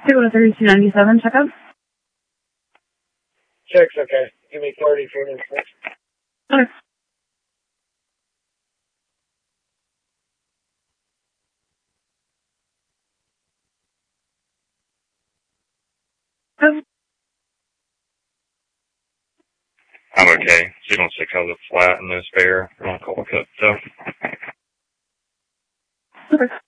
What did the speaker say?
23297, check out. Check's okay. Give me 30 for this. Okay. I'm okay. She don't stick out the flat and no spare. I'm gonna call a cut, so. Okay.